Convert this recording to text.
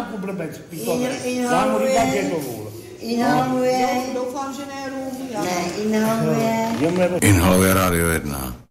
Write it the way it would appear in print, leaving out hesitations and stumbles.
jako blbec. Inhaluje. Doufám, že ne rum. Ne, inhaluje. Inhaluje Rádio 1.